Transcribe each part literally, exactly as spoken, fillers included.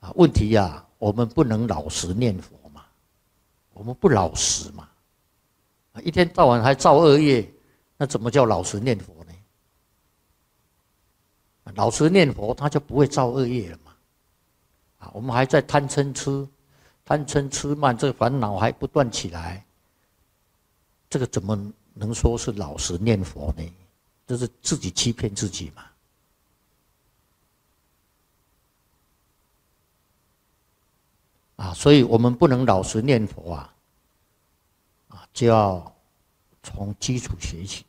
啊，问题呀、啊，我们不能老实念佛嘛，我们不老实嘛，啊，一天到晚还造恶业，那怎么叫老实念佛呢？老实念佛，他就不会造恶业了嘛。啊，我们还在贪嗔痴，贪嗔痴慢，这个烦恼还不断起来，这个怎么能说是老实念佛呢？这是自己欺骗自己嘛。啊，所以我们不能老实念佛啊，啊，就要从基础学起。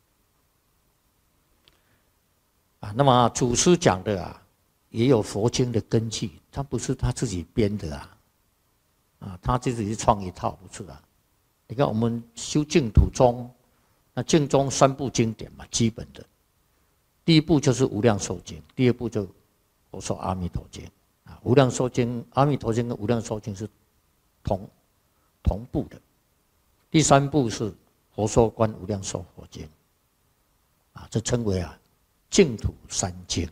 啊，那么祖师讲的啊，也有佛经的根据，他不是他自己编的啊，啊，他自己创一套，不是啊。你看我们修净土宗，那净宗三部经典嘛，基本的，第一部就是《无量寿经》，第二部就《佛说阿弥陀经》啊，《无量寿经》、《阿弥陀经》跟《无量寿经》是同同步的，第三部是《佛说观无量寿佛经》啊，这称为啊净土三经。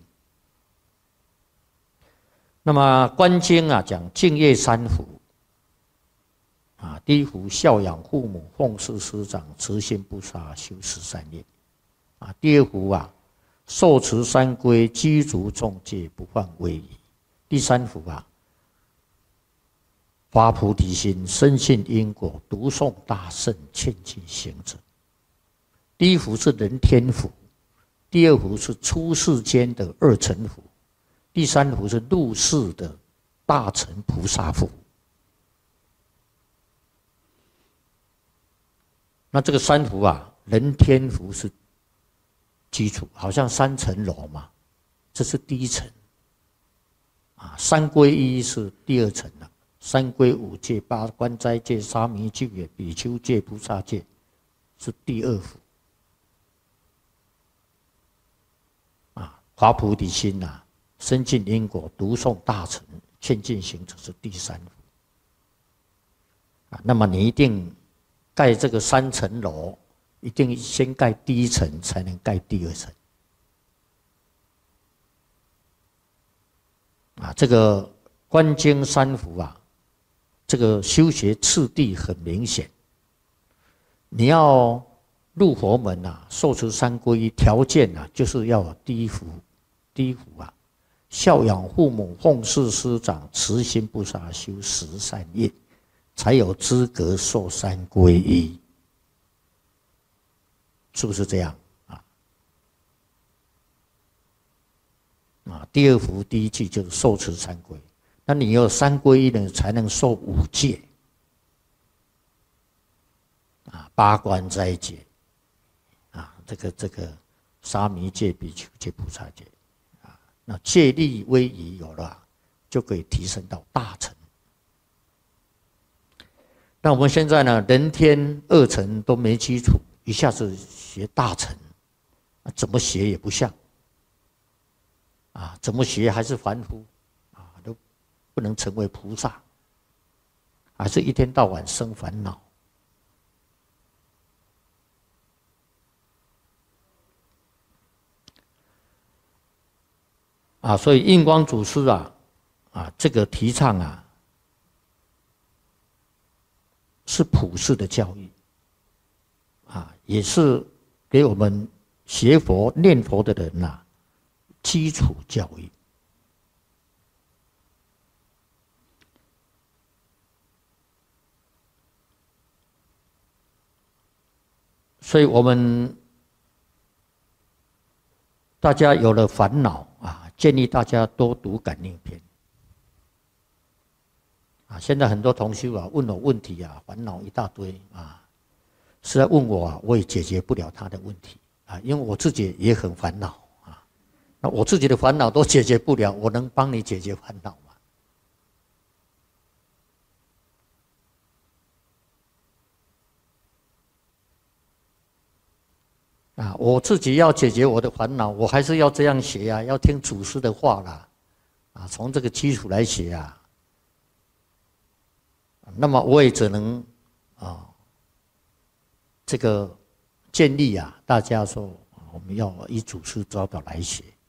那么观经啊，讲净业三福啊，第一福孝养父母，奉事师长，慈心不杀，修十善业啊。第二福啊，受持三规，积足众戒，不犯威仪。第三福啊，发菩提心，深信因果，读诵大圣，劝进行者。第一福是人天福，第二福是出世间的二乘福，第三福是入世的大乘菩萨福。那这个三福啊，人天福是基础，好像三层楼嘛，这是第一层啊。三皈依是第二层了、啊，三皈五戒、八关斋戒、沙弥戒、比丘戒、菩萨戒是第二福啊。发菩提心呐、啊，深信因果，读诵大乘，劝进行者是第三福啊。那么你一定盖这个三层楼，一定先盖第一层，才能盖第二层。啊，这个观经三福啊，这个修学次第很明显。你要入佛门啊，受持三皈依，条件啊，就是要有第一福，第一福啊，孝养父母，奉事师长，慈心不杀，修十善业。才有资格受三皈依，是不是这样啊？啊，第二福第一句就是受持三皈，那你有三皈依呢，才能受五戒啊，八关斋戒啊，这个这个沙弥戒、比丘戒、菩萨戒啊，那戒律威仪有了，就可以提升到大乘。那我们现在呢，人天二乘都没基础，一下子学大乘，怎么学也不像，啊，怎么学还是凡夫，啊，都不能成为菩萨，还是一天到晚生烦恼。啊，所以印光祖师啊，啊，这个提倡啊。是普世的教育，啊，也是给我们学佛念佛的人呐、啊，基础教育。所以我们大家有了烦恼啊，建议大家多读感应篇。啊，现在很多同修啊问我问题啊，烦恼一大堆啊，实在问我啊，我也解决不了他的问题啊，因为我自己也很烦恼啊，那我自己的烦恼都解决不了，我能帮你解决烦恼吗？啊，我自己要解决我的烦恼，我还是要这样学啊，要听祖师的话啦，啊，从这个基础来学啊。那么我也只能啊，这个建议啊，大家说我们要依祖师教导来学。